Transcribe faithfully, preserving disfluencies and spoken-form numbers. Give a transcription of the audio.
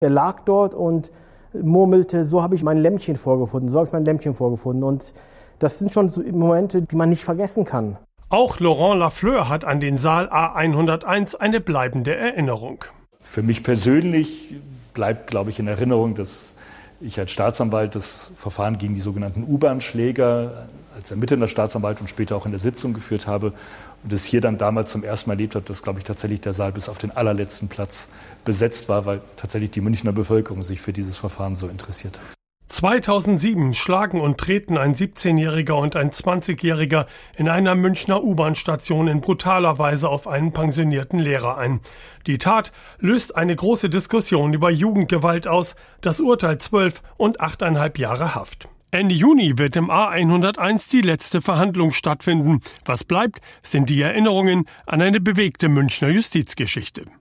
Er lag dort und murmelte, so habe ich mein Lämmchen vorgefunden, so habe ich mein Lämmchen vorgefunden. Und das sind schon so Momente, die man nicht vergessen kann. Auch Laurent Lafleur hat an den Saal A hunderteins eine bleibende Erinnerung. Für mich persönlich bleibt, glaube ich, in Erinnerung, dass ich als Staatsanwalt das Verfahren gegen die sogenannten U-Bahn-Schläger als ermittelnder Staatsanwalt und später auch in der Sitzung geführt habe und es hier dann damals zum ersten Mal erlebt habe, dass, glaube ich, tatsächlich der Saal bis auf den allerletzten Platz besetzt war, weil tatsächlich die Münchner Bevölkerung sich für dieses Verfahren so interessiert hat. zweitausendsieben schlagen und treten ein siebzehnjähriger und ein zwanzigjähriger in einer Münchner U-Bahn-Station in brutaler Weise auf einen pensionierten Lehrer ein. Die Tat löst eine große Diskussion über Jugendgewalt aus, das Urteil zwölf und achteinhalb Jahre Haft. Ende Juni wird im A hunderteins die letzte Verhandlung stattfinden. Was bleibt, sind die Erinnerungen an eine bewegte Münchner Justizgeschichte.